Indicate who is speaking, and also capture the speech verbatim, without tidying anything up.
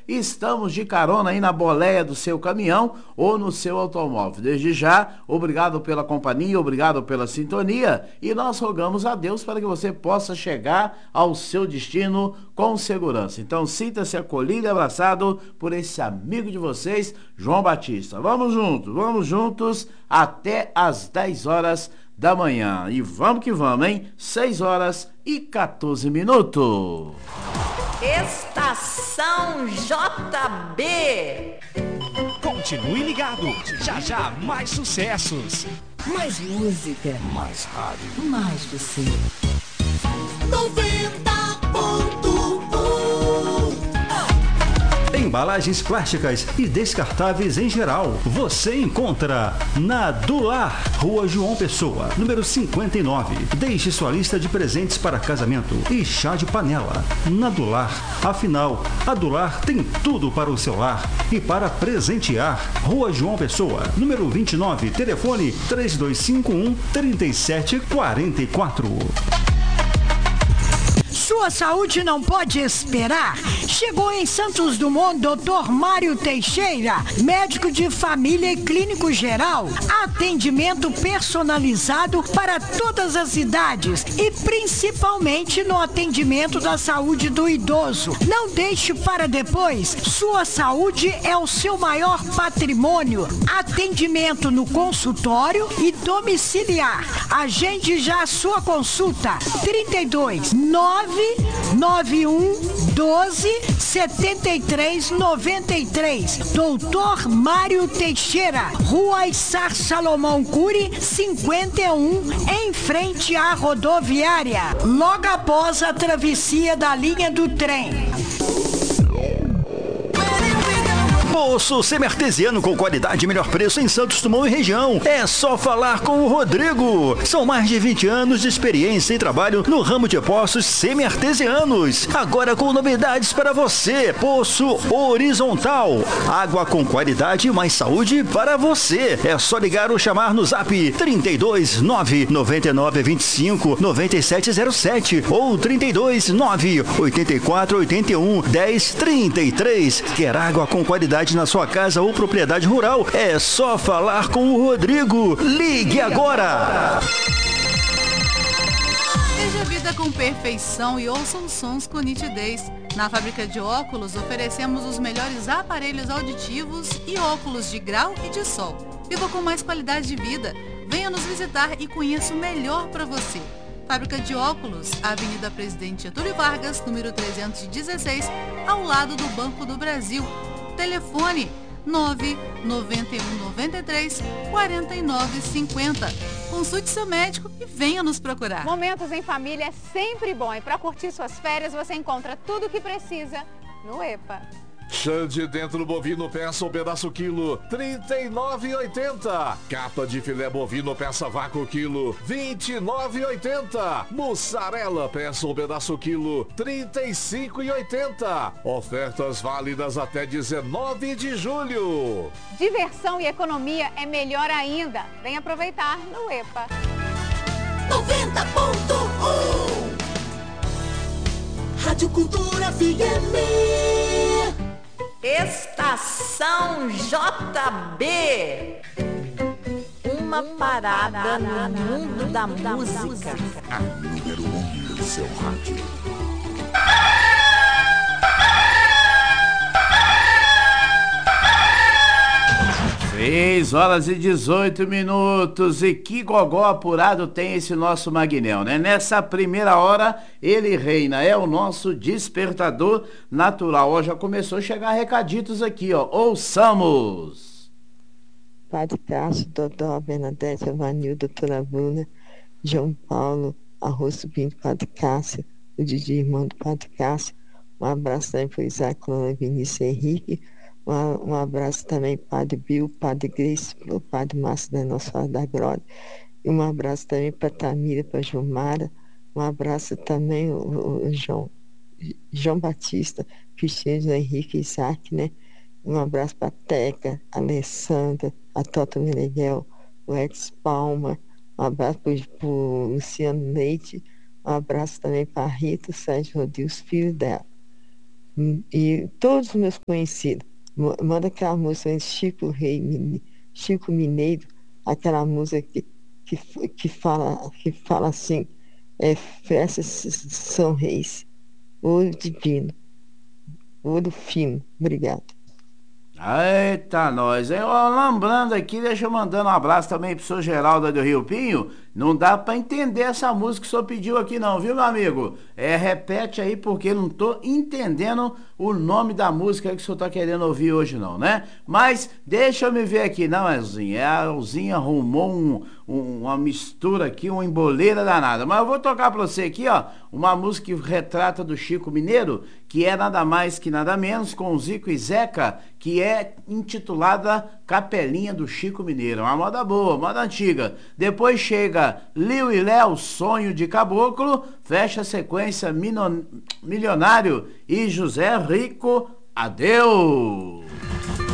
Speaker 1: estamos de carona aí na boleia do seu caminhão ou no seu automóvel. Desde já, obrigado pela companhia, obrigado pela sintonia e nós rogamos a Deus para que você possa chegar ao seu destino com segurança. Então sinta-se acolhido e abraçado por esse amigo de vocês, João Batista. Vamos juntos, vamos juntos até às dez horas da manhã. E vamos que vamos, hein? seis horas e quatorze minutos.
Speaker 2: Estação J B.
Speaker 3: Continue ligado. Já já mais sucessos.
Speaker 2: Mais música.
Speaker 3: Mais rádio.
Speaker 2: Mais você.
Speaker 4: noventa ponto um.
Speaker 5: Embalagens plásticas e descartáveis em geral. Você encontra na Dular, Rua João Pessoa, número cinquenta e nove. Deixe sua lista de presentes para casamento e chá de panela. Na Dular, afinal, a Dular tem tudo para o seu lar e para presentear. Rua João Pessoa, número vinte e nove. Telefone três dois cinco um, três sete quatro quatro.
Speaker 6: Sua saúde não pode esperar. Chegou em Santos Dumont doutor Mário Teixeira, médico de família e clínico geral. Atendimento personalizado para todas as idades e principalmente no atendimento da saúde do idoso. Não deixe para depois. Sua saúde é o seu maior patrimônio. Atendimento no consultório e domiciliar. Agende já a sua consulta. trinta e dois, nove nove um, doze, setenta e três, noventa e três. doutor Mário Teixeira, Rua Issar Salomão Cury, cinquenta e um, em frente à rodoviária, logo após a travessia da linha do trem.
Speaker 7: Poço semi-artesiano com qualidade e melhor preço em Santos Dumont e região. É só falar com o Rodrigo. São mais de vinte anos de experiência e trabalho no ramo de poços semi-artesianos. Agora com novidades para você. Poço horizontal. Água com qualidade e mais saúde para você. É só ligar ou chamar no zap trinta e dois, nove nove nove, vinte e cinco, noventa e sete zero sete ou trinta e dois, nove oitenta e quatro, oitenta e um, dez, trinta e três. Quer água com qualidade na sua casa ou propriedade rural? É só falar com o Rodrigo. Ligue agora!
Speaker 8: Veja a vida com perfeição e ouça os sons com nitidez. Na fábrica de óculos, oferecemos os melhores aparelhos auditivos e óculos de grau e de sol. Viva com mais qualidade de vida. Venha nos visitar e conheça o melhor para você. Fábrica de óculos, Avenida Presidente Getúlio Vargas, número trezentos e dezesseis, ao lado do Banco do Brasil. Telefone nove nove um nove três, quatro nove cinco zero. Consulte seu médico e venha nos procurar.
Speaker 9: Momentos em família é sempre bom e para curtir suas férias você encontra tudo o que precisa no EPA.
Speaker 10: Xande dentro bovino peça um pedaço quilo, trinta e nove reais e oitenta centavos. Capa de filé bovino peça vácuo quilo, vinte e nove reais e oitenta centavos. Mussarela peça um pedaço quilo, trinta e cinco reais e oitenta centavos. Ofertas válidas até dezenove de julho.
Speaker 9: Diversão e economia é melhor ainda. Vem aproveitar no EPA.
Speaker 4: noventa ponto um Rádio Cultura F M.
Speaker 2: Estação J B. Uma parada no mundo da música.
Speaker 4: A número um do seu rádio.
Speaker 1: seis horas e dezoito minutos. E que gogó apurado tem esse nosso Magnel, né? Nessa primeira hora, ele reina, é o nosso despertador natural. Ó, já começou a chegar recaditos aqui, ó. Ouçamos.
Speaker 11: Padre Cássio, doutor Bernadette, Avanil, doutora Bruna, João Paulo, Arrosto Pinto, Padre Cássio, o Didi, irmão do Padre Cássio. Um abraço também para o Isaac Lona, Vinícius Henrique. Um, um abraço também para o Padre Bill, Padre Grace, para o Padre Márcio da Nossa Senhora da Glória. E um abraço também para a Tamira, para a Gilmara. Um abraço também o, o João, João Batista, Cristiano Henrique Isaac, né? Um abraço para a Teca, a Alessandra, a Tota Meneghel, o Edson Palma. Um abraço para o Luciano Leite. Um abraço também para a Rita, o Sérgio Rodrigues, filho dela. E todos os meus conhecidos. Manda aquela música Chico Rei, Chico Mineiro, aquela música que, que, que, fala, que fala assim, é, festas são reis, ouro divino, ouro fino. Obrigado.
Speaker 1: Eita, nós, hein? Ó, lembrando aqui, deixa eu mandando um abraço também pro senhor Geraldo do Rio Pinho. Não dá pra entender essa música que o senhor pediu aqui não, viu, meu amigo? É, repete aí, porque eu não tô entendendo o nome da música que o senhor tá querendo ouvir hoje não, né? Mas deixa eu me ver aqui, não, Elzinha, é, a Elzinha arrumou um, um, uma mistura aqui, uma emboleira danada. Mas eu vou tocar pra você aqui, ó, uma música que retrata do Chico Mineiro, que é nada mais que nada menos com o Zico e Zeca, que é intitulada Capelinha do Chico Mineiro. Uma moda boa, moda antiga. Depois chega Liu e Léo, Sonho de Caboclo, fecha a sequência Milionário e José Rico, Adeus.